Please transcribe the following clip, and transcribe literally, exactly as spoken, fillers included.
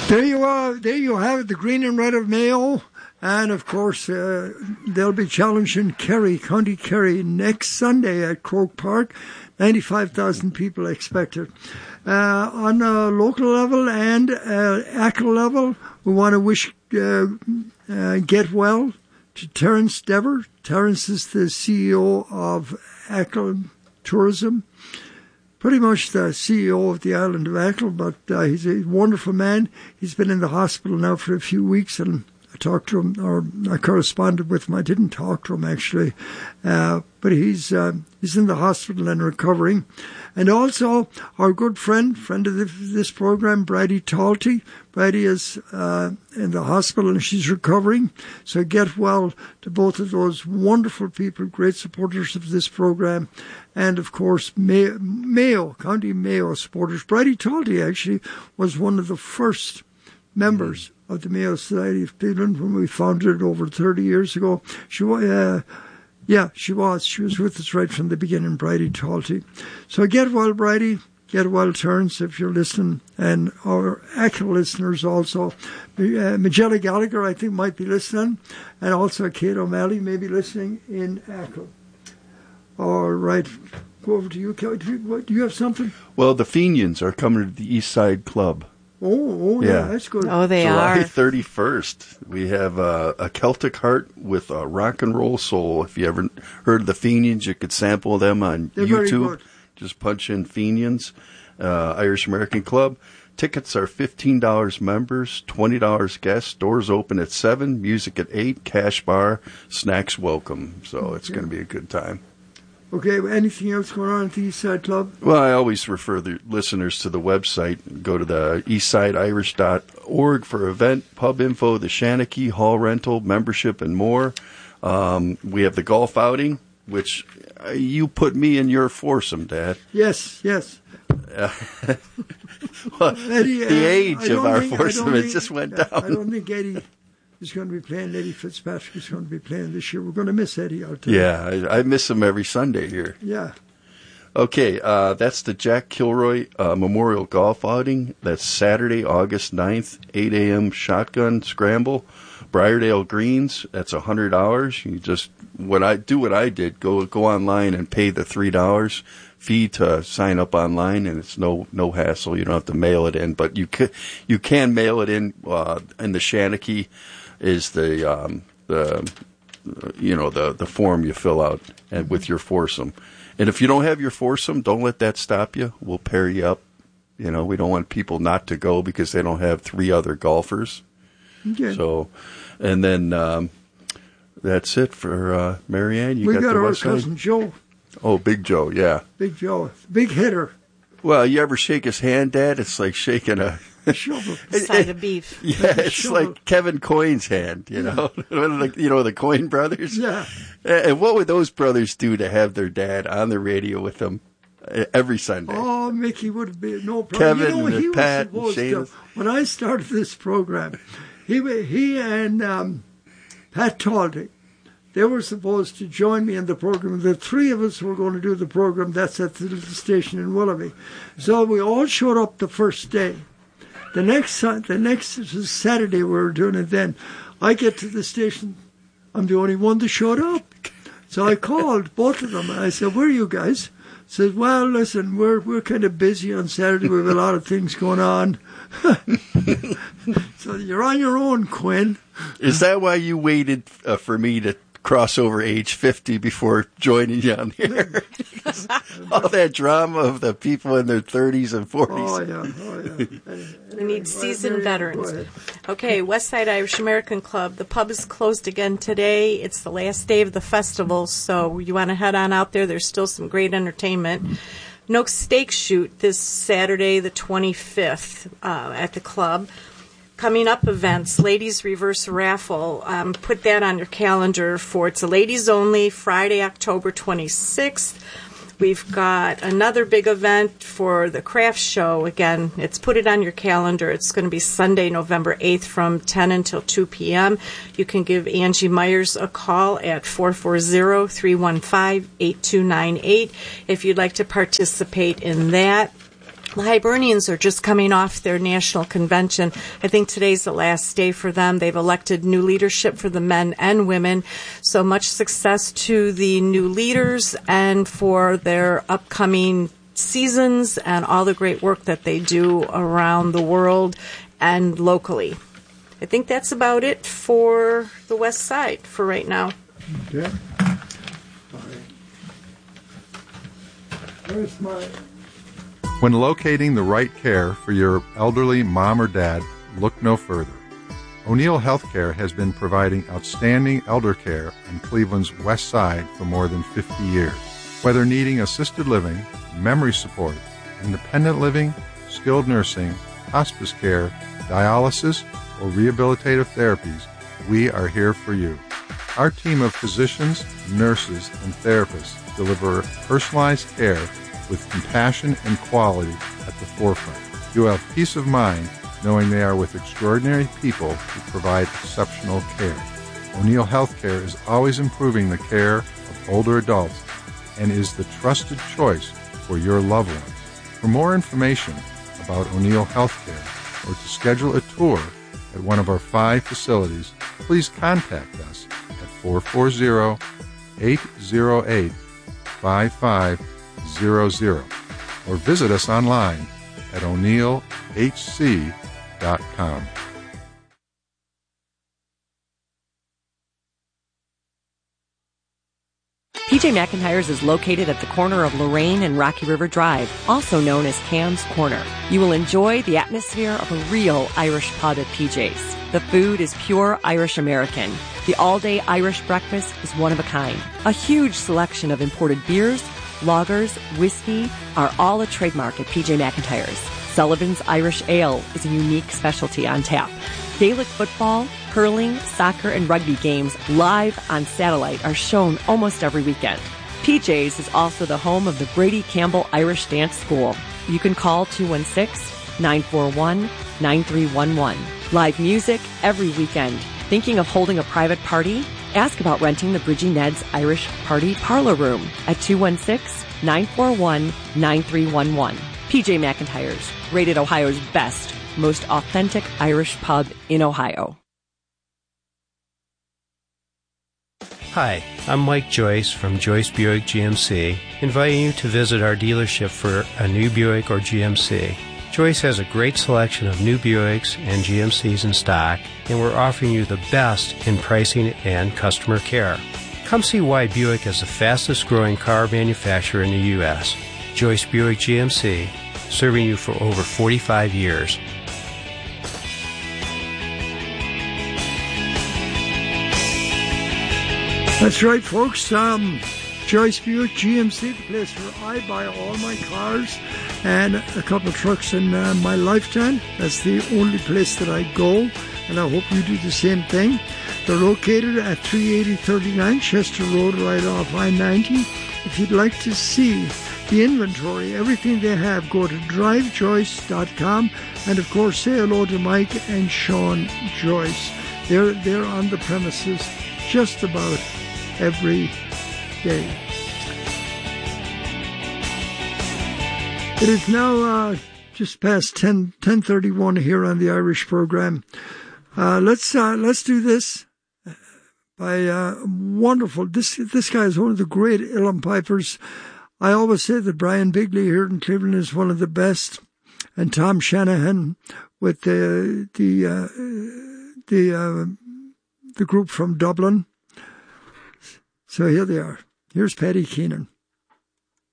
There you are. There you have it, the green and red of Mayo. And, of course, uh, they'll be challenging Kerry, County Kerry, next Sunday at Croke Park. ninety-five thousand people expected. Uh, on a local level and uh, Achill level, we want to wish uh, uh, get well to Terence Dever. Terence is the C E O of Achill Tourism. Pretty much the C E O of the island of Achill, but uh, he's a wonderful man. He's been in the hospital now for a few weeks, and I talked to him, or I corresponded with him. I didn't talk to him, actually. Uh, but he's uh, he's in the hospital and recovering. And also, our good friend, friend of the, this program, Bridie Talty. Bridie is uh, in the hospital and she's recovering. So get well to both of those wonderful people, great supporters of this program. And, of course, Mayo, Mayo County Mayo supporters. Bridie Talty, actually, was one of the first members mm. of the Mayo Society of Cleveland when we founded it over thirty years ago. She uh, Yeah, she was. She was with us right from the beginning, Bridie Talty. So get well, Bridie. Get well, Terence, if you're listening. And our Achill listeners also. Uh, Magella Gallagher, I think, might be listening. And also Kate O'Malley may be listening in Achill. All right. Go over to you. Do you, do you have something? Well, the Fenians are coming to the East Side Club. Oh, oh yeah. yeah, that's good. Oh, they July are. July thirty-first. We have uh, a Celtic Heart with a rock and roll soul. If you ever heard of the Fenians, you could sample them on They're YouTube. Just punch in Fenians, uh, Irish American Club. Tickets are fifteen dollars members, twenty dollars guests. Doors open at seven, music at eight, cash bar, snacks welcome. So it's yeah. going to be a good time. Okay, anything else going on at the East Side Club? Well, I always refer the listeners to the website. Go to the eastside irish dot org for event, pub info, the Shanachie, hall rental, membership, and more. Um, we have the golf outing, which uh, you put me in your foursome, Dad. Yes, yes. Uh, well, Eddie, the uh, age of our think, foursome, it think, just went uh, down. I don't think Eddie is going to be playing. Eddie Fitzpatrick is going to be playing this year. We're going to miss Eddie out there. Yeah, I, I miss him every Sunday here. Yeah. Okay, uh, that's the Jack Kilroy uh, Memorial Golf Outing. That's Saturday, August ninth, eight a.m. shotgun scramble. Briardale Greens, that's one hundred dollars. You just what I do what I did, go go online and pay the three dollars fee to sign up online, and it's no no hassle. You don't have to mail it in, but you can, you can mail it in uh, in the Shanachie is the um, the you know the the form you fill out and with your foursome. And if you don't have your foursome, don't let that stop you. We'll pair you up. You know, we don't want people not to go because they don't have three other golfers. Okay. So, and then um, that's it for uh, Marianne. You we got, got the our West cousin Side? Joe. Oh, Big Joe, yeah. Big Joe, big hitter. Well, you ever shake his hand, Dad? It's like shaking a shovel. Side of beef. Yeah, it's shovel. like Kevin Coyne's hand, you know, like, you know, the Coyne brothers. Yeah. And what would those brothers do to have their dad on the radio with them every Sunday? Oh, Mickey would be no problem. Kevin you know, and he Pat was and supposed to, when I started this program, he he and um, Pat Taldy, they were supposed to join me in the program. The three of us were going to do the program. That's at the little station in Willoughby. So we all showed up the first day. The next the next Saturday we were doing it then. I get to the station. I'm the only one that showed up. So I called both of them and I said, "Where are you guys?" Said, "Well, listen, we're we're kind of busy on Saturday. We have a lot of things going on." So you're on your own, Quinn. Is that why you waited uh, for me to cross over age fifty before joining you on here? All that drama of the people in their thirties and forties. Oh, yeah. Oh, yeah. We need seasoned veterans. Okay, Westside Irish American Club. The pub is closed again today. It's the last day of the festival, so you want to head on out there. There's still some great entertainment. No Steak Shoot this Saturday, the twenty-fifth, uh, at the club. Coming up events, Ladies Reverse Raffle. Um, put that on your calendar for, it's a ladies only, Friday, October twenty-sixth. We've got another big event for the craft show. Again, it's put it on your calendar. It's going to be Sunday, November eighth from ten until two p.m. You can give Angie Myers a call at four four zero, three one five, eight two nine eight if you'd like to participate in that. The Hibernians are just coming off their national convention. I think today's the last day for them. They've elected new leadership for the men and women. So much success to the new leaders and for their upcoming seasons and all the great work that they do around the world and locally. I think that's about it for the West Side for right now. Okay. All right. Where's my... When locating the right care for your elderly mom or dad, look no further. O'Neill Healthcare has been providing outstanding elder care in Cleveland's West Side for more than fifty years. Whether needing assisted living, memory support, independent living, skilled nursing, hospice care, dialysis, or rehabilitative therapies, we are here for you. Our team of physicians, nurses, and therapists deliver personalized care with compassion and quality at the forefront. You have peace of mind knowing they are with extraordinary people who provide exceptional care. O'Neill Healthcare is always improving the care of older adults and is the trusted choice for your loved ones. For more information about O'Neill Healthcare or to schedule a tour at one of our five facilities, please contact us at four four zero, eight zero eight, five five zero zero or visit us online at o'neill h c dot com. P J McIntyre's is located at the corner of Lorraine and Rocky River Drive, also known as Cam's Corner. You will enjoy the atmosphere of a real Irish pub at P J's. The food is pure Irish American. The all-day Irish breakfast is one of a kind. A huge selection of imported beers, lagers, whiskey are all a trademark at P J McIntyre's. Sullivan's Irish Ale is a unique specialty on tap. Gaelic football, hurling, soccer, and rugby games live on satellite are shown almost every weekend. P J's is also the home of the Brady Campbell Irish Dance School. You can call two one six, nine four one, nine three one one. Live music every weekend. Thinking of holding a private party? Ask about renting the Bridgie Ned's Irish Party Parlor Room at two one six, nine four one, nine three one one. P J McIntyre's, rated Ohio's best, most authentic Irish pub in Ohio. Hi, I'm Mike Joyce from Joyce Buick G M C, inviting you to visit our dealership for a new Buick or G M C. Joyce has a great selection of new Buicks and G M Cs in stock, and we're offering you the best in pricing and customer care. Come see why Buick is the fastest growing car manufacturer in the U S Joyce Buick G M C, serving you for over forty-five years. That's right, folks. Um, Joyce Buick G M C, the place where I buy all my cars and a couple of trucks in uh, my lifetime. That's the only place that I go, and I hope you do the same thing. They're located at three eighty thirty-nine Chester Road, right off I ninety. If you'd like to see the inventory, everything they have, go to drive joyce dot com, and of course say hello to Mike and Sean Joyce. They're, they're on the premises just about every day. It is now uh, just past ten thirty-one here on the Irish program. Uh, let's uh, let's do this by uh, wonderful. This this guy is one of the great uilleann pipers. I always say that Brian Bigley here in Cleveland is one of the best, and Tom Shanahan with the the uh, the uh, the group from Dublin. So here they are. Here's Paddy Keenan.